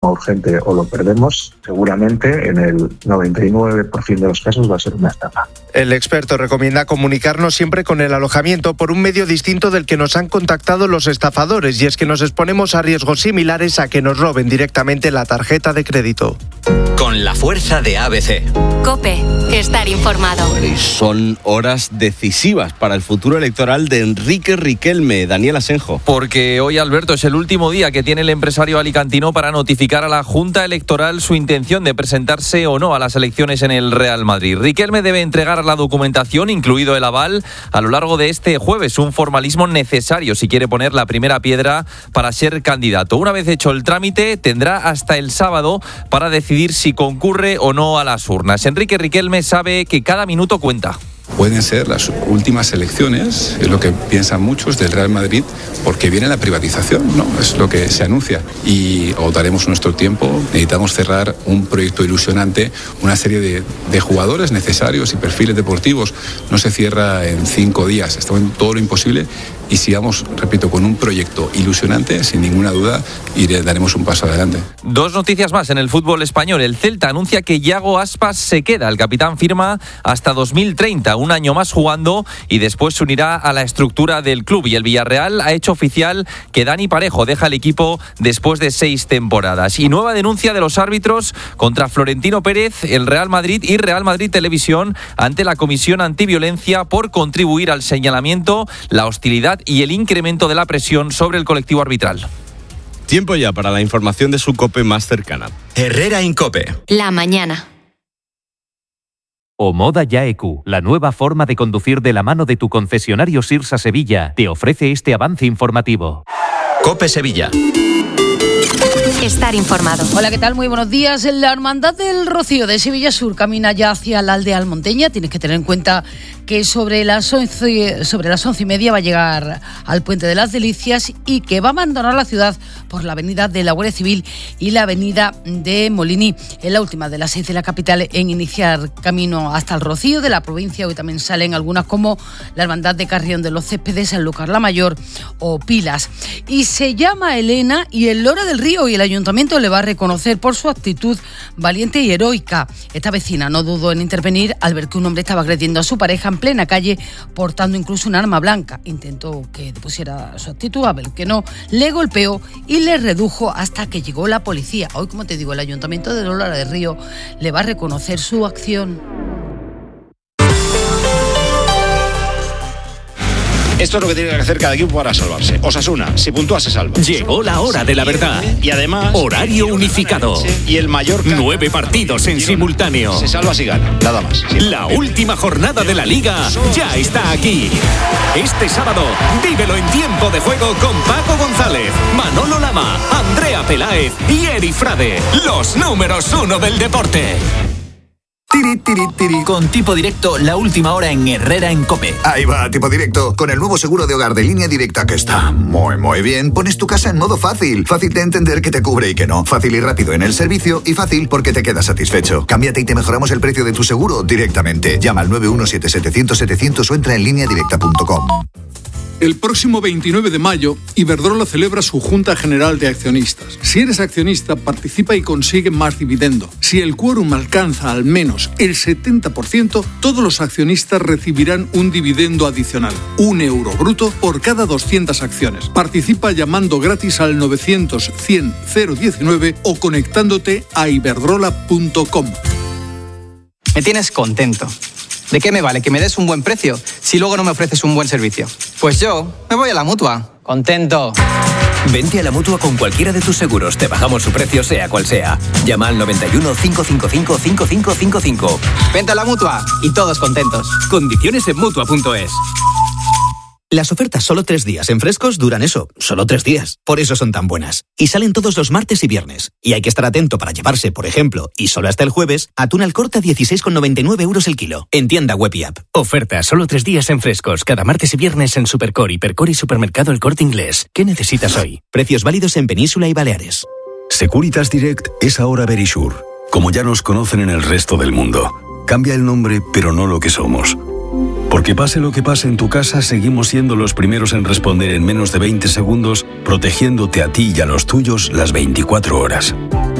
urgente o lo perdemos, seguramente en el 99% de los casos va a ser una estafa. El experto recomienda comunicarnos siempre con el alojamiento por un medio distinto del que nos han contactado los estafadores, y es que nos exponemos a riesgos similares a que nos roben directamente la tarjeta de crédito. Con la fuerza de ABC. COPE. Estar informado. Y son horas decisivas para el futuro electoral de Enrique Riquelme. Daniel Asenjo. Porque hoy, Alberto, es el último día que tiene el empresario alicantino para notificar a la Junta Electoral su intención de presentarse o no a las elecciones en el Real Madrid. Riquelme debe entregar la documentación, incluido el aval, a lo largo de este jueves, un formalismo necesario si quiere poner la primera piedra para ser candidato. Una vez hecho el trámite, tendrá hasta el sábado para decidir si concurre o no a las urnas. Enrique Riquelme sabe que cada minuto cuenta. Pueden ser las últimas elecciones, es lo que piensan muchos del Real Madrid, porque viene la privatización, ¿no? Es lo que se anuncia. Y agotaremos nuestro tiempo, necesitamos cerrar un proyecto ilusionante, una serie de jugadores necesarios y perfiles deportivos. No se cierra en 5 días, estamos en todo lo imposible. Y sigamos, repito, con un proyecto ilusionante, sin ninguna duda, daremos un paso adelante. Dos noticias más en el fútbol español. El Celta anuncia que Yago Aspas se queda. El capitán firma hasta 2030, un año más jugando, y después se unirá a la estructura del club. Y el Villarreal ha hecho oficial que Dani Parejo deja el equipo después de 6 temporadas. Y nueva denuncia de los árbitros contra Florentino Pérez, el Real Madrid y Real Madrid Televisión ante la Comisión Antiviolencia por contribuir al señalamiento, la hostilidad y el incremento de la presión sobre el colectivo arbitral. Tiempo ya para la información de su COPE más cercana. Herrera en COPE. La mañana. Omoda Ya EQ, la nueva forma de conducir de la mano de tu concesionario Sirsa Sevilla, te ofrece este avance informativo. COPE Sevilla. Estar informado. Hola, ¿qué tal? Muy buenos días. La Hermandad del Rocío de Sevilla Sur camina ya hacia la aldea almonteña. Tienes que tener en cuenta que sobre las 11:30 va a llegar al Puente de las Delicias y que va a abandonar la ciudad por la avenida de la Guardia Civil y la avenida de Molini. Es la última de las 6 de la capital en iniciar camino hasta el Rocío de la provincia. Hoy también salen algunas como la Hermandad de Carrión de los Céspedes, Sanlúcar la Mayor o Pilas. Y se llama Elena y el Lora del Río, y el ayuntamiento le va a reconocer por su actitud valiente y heroica. Esta vecina no dudó en intervenir al ver que un hombre estaba agrediendo a su pareja en plena calle, portando incluso un arma blanca. Intentó que depusiera su actitud, a ver que no, le golpeó y le redujo hasta que llegó la policía. Hoy, como te digo, el ayuntamiento de Lora del Río le va a reconocer su acción. Esto es lo que tiene que hacer cada equipo para salvarse. Osasuna, si puntúa se salva. Llegó la hora de la verdad. Y además, horario unificado. Y el Mallorca, 9 partidos en simultáneo. Se salva si gana, nada más. La última jornada de la Liga ya está aquí. Este sábado, vívelo en Tiempo de Juego con Paco González, Manolo Lama, Andrea Peláez y Eri Frade. Los números 1 del deporte. Con Tipo Directo, la última hora en Herrera en COPE. Ahí va, Tipo Directo. Con el nuevo seguro de hogar de Línea Directa, que está muy bien, pones tu casa en modo fácil. Fácil de entender que te cubre y que no. Fácil y rápido en el servicio, y fácil porque te quedas satisfecho. Cámbiate y te mejoramos el precio de tu seguro directamente. Llama al 917-700-700 o entra en lineadirecta.com. El próximo 29 de mayo, Iberdrola celebra su Junta General de Accionistas. Si eres accionista, participa y consigue más dividendo. Si el quórum alcanza al menos el 70%, todos los accionistas recibirán un dividendo adicional, €1 bruto por cada 200 acciones. Participa llamando gratis al 900-100-019 o conectándote a iberdrola.com. Me tienes contento. ¿De qué me vale que me des un buen precio si luego no me ofreces un buen servicio? Pues yo me voy a la Mutua. Contento. Vente a la Mutua con cualquiera de tus seguros. Te bajamos su precio sea cual sea. Llama al 91 555 5555. Vente a la Mutua y todos contentos. Condiciones en Mutua.es. Las ofertas solo 3 días en Frescos duran eso, solo 3 días. Por eso son tan buenas. Y salen todos los martes y viernes. Y hay que estar atento para llevarse, por ejemplo, y solo hasta el jueves, atún al corte a 16,99 € el kilo. En tienda web y app. Oferta solo 3 días en Frescos. Cada martes y viernes en Supercore, Hipercore y Supermercado El Corte Inglés. ¿Qué necesitas hoy? Precios válidos en Península y Baleares. Securitas Direct es ahora Verisure. Como ya nos conocen en el resto del mundo. Cambia el nombre, pero no lo que somos. Porque pase lo que pase en tu casa, seguimos siendo los primeros en responder en menos de 20 segundos, protegiéndote a ti y a los tuyos las 24 horas.